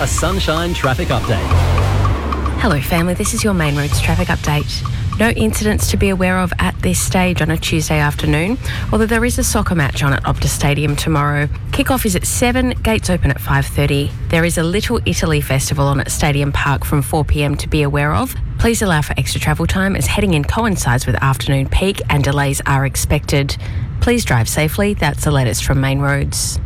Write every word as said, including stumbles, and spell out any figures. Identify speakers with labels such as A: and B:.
A: A Sunshine traffic update.
B: Hello family, this is your Main Roads traffic update. No incidents to be aware of at this stage on a Tuesday afternoon, although there is a soccer match on at Optus Stadium tomorrow. Kick-off is at seven, gates open at five thirty. There is a Little Italy festival on at Stadium Park from four p m to be aware of. Please allow for extra travel time as heading in coincides with afternoon peak and delays are expected. Please drive safely. That's the latest from Main Roads.